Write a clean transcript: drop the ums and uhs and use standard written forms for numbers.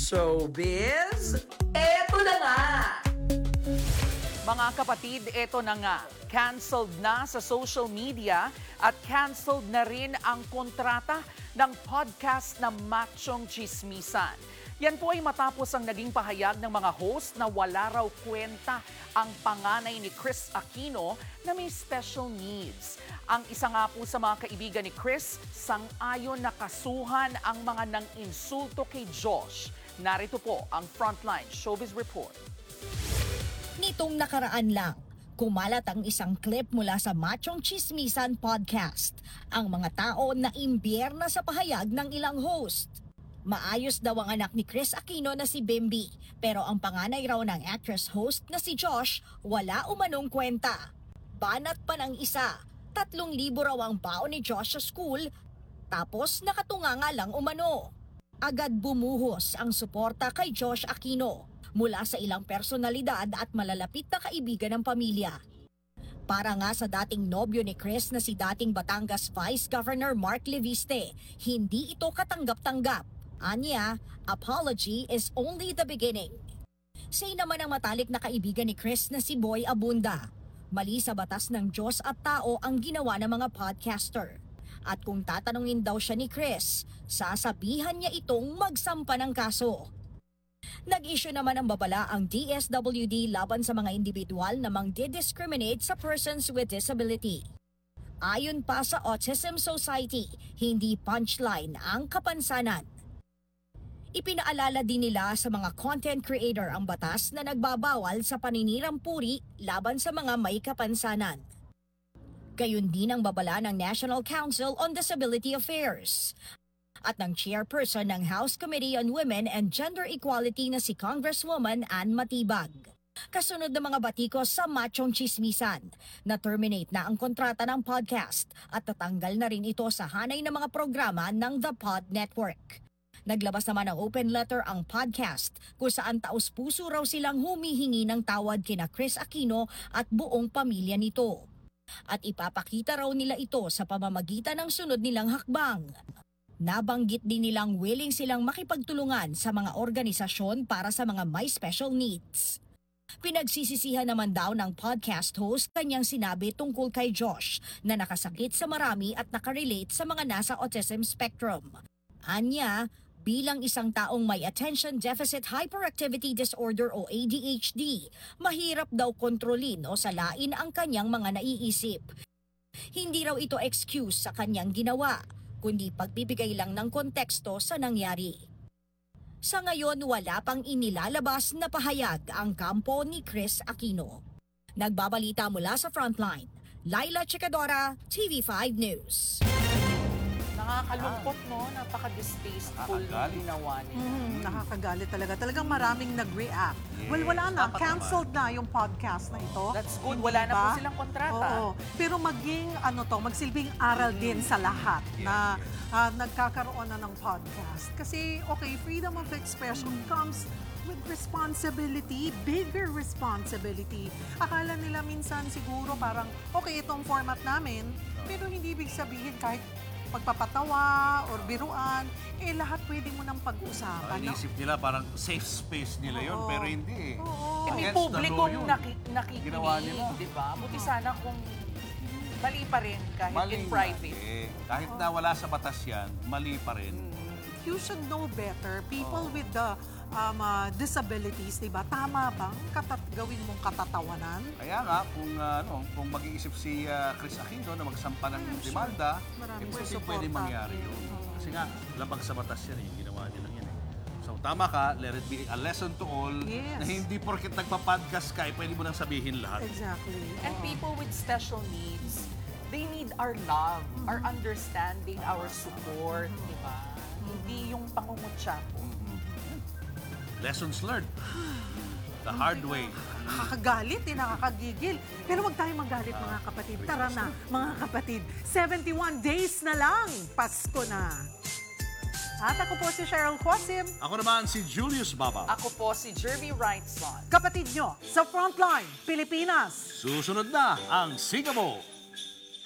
showbiz, eto na nga! Mga kapatid, eto na nga. Canceled na sa social media at canceled na rin ang kontrata ng podcast na Machong Chismisan. Yan po ay matapos ang naging pahayag ng mga host na wala raw kwenta ang panganay ni Chris Aquino na may special needs. Ang isa nga po sa mga kaibigan ni Chris, sang-ayon na kasuhan ang mga nang-insulto kay Josh. Narito po ang Frontline Showbiz Report. Nitong nakaraan lang, kumalat ang isang clip mula sa Machong Chismisan podcast. Ang mga tao na imbierna sa pahayag ng ilang host. Maayos daw ang anak ni Chris Aquino na si Bimby, pero ang panganay raw ng actress-host na si Josh, wala umanong kwenta. Banat pa ng isa, 3,000 raw ang baon ni Josh sa school, tapos nakatunganga lang umano. Agad bumuhos ang suporta kay Josh Aquino mula sa ilang personalidad at malalapit na kaibigan ng pamilya. Para nga sa dating nobyo ni Chris na si dating Batangas Vice Governor Mark Leviste, hindi ito katanggap-tanggap. Anya, apology is only the beginning. Say naman ang matalik na kaibigan ni Chris na si Boy Abunda. Mali sa batas ng Diyos at tao ang ginawa ng mga podcaster. At kung tatanungin daw siya ni Chris, sasabihan niya itong magsampa ng kaso. Nag-issue naman ng babala ang DSWD laban sa mga individual na mangdidiscriminate sa persons with disability. Ayon pa sa Autism Society, hindi punchline ang kapansanan. Ipinaalala din nila sa mga content creator ang batas na nagbabawal sa paninirang puri laban sa mga may kapansanan. Gayon din ang babala ng National Council on Disability Affairs at ng chairperson ng House Committee on Women and Gender Equality na si Congresswoman Ann Matibag. Kasunod ng mga batikos sa Machong Chismisan, na-terminate na ang kontrata ng podcast at tatanggal na rin ito sa hanay ng mga programa ng The Pod Network. Naglabas naman ng open letter ang podcast kung saan taos-puso raw silang humihingi ng tawad kina Chris Aquino at buong pamilya nito. At ipapakita raw nila ito sa pamamagitan ng sunod nilang hakbang. Nabanggit din nilang willing silang makipagtulungan sa mga organisasyon para sa mga may special needs. Pinagsisisihan naman daw ng podcast host kanyang sinabi tungkol kay Josh na nakasakit sa marami at nakarelate sa mga nasa autism spectrum. Anya, bilang isang taong may Attention Deficit Hyperactivity Disorder o ADHD, mahirap daw kontrolin o salain ang kanyang mga naiisip. Hindi raw ito excuse sa kanyang ginawa, kundi pagbibigay lang ng konteksto sa nangyari. Sa ngayon, wala pang inilalabas na pahayag ang kampo ni Chris Aquino. Nagbabalita mula sa Frontline, Laila Chicadora, TV5 News. Nakakalungkot, no? Napaka-distasteful ng ginawa nila. Nakakagalit talaga. Talagang maraming nag-react. Yes, Well, wala na. dapat Canceled na yung podcast na ito. That's good. Hindi Wala na ba? po silang kontrata. Oo. Pero magsilbing aral din sa lahat na nagkakaroon na ng podcast. Kasi, okay, freedom of expression comes with responsibility, bigger responsibility. Akala nila minsan siguro parang, okay, itong format namin, pero hindi ibig sabihin kahit pagpapatawa or biruan, lahat pwede mo nang pag-usapan. Inisip nila parang safe space nila yon, Oo. pero hindi. Oo. May Against the publikong law yun. Ginawa nakikinig, nila. di ba? Buti sana kung mali pa rin kahit Mali in nga. private. Kahit na wala sa batas yan, mali pa rin. You should know better. People with the disabilities, di ba? Tama bang gawin mong katatawanan? Kaya nga, kung mag-iisip si Chris Aquino na magsampa ng demanda, Maraming pwede susuporta. mangyari yun. Kasi nga, labag sa batas yan yung ginawa nilang yan. So tama ka, let it be a lesson to all Yes. na hindi porket nagpa-podcast ka, pwede mo nang sabihin lahat. Exactly. And people with special needs, they need our love, our understanding, our support, di ba? Hindi yung pangungutya po. Lessons learned. The hard way. Nakakagalit, nakakagigil. Pero wag tayong magalit mga kapatid. Tara na, mga kapatid. 71 days na lang. Pasko na. At ako po si Cheryl Quasim. Ako naman si Julius Baba. Ako po si Jervy Wrightson. Kapatid nyo, sa Frontline, Pilipinas. Susunod na ang Singapore.